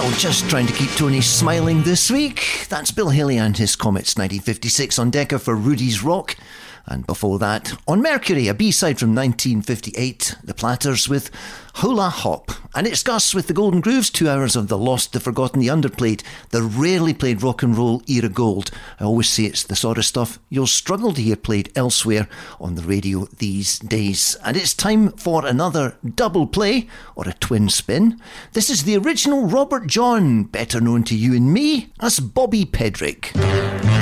Well, just trying to keep Tony smiling this week. That's Bill Haley and his Comets 1956 on Decca for Rudy's Rock. And before that, on Mercury, a B-side from 1958, The Platters with Hula Hop. And it's Gus with the Golden Grooves, 2 hours of the lost, the forgotten, the underplayed, the rarely played rock and roll era gold. I always say it's the sort of stuff you'll struggle to hear played elsewhere on the radio these days. And it's time for another double play, or a twin spin. This is the original Robert John, better known to you and me as Bobby Pedrick.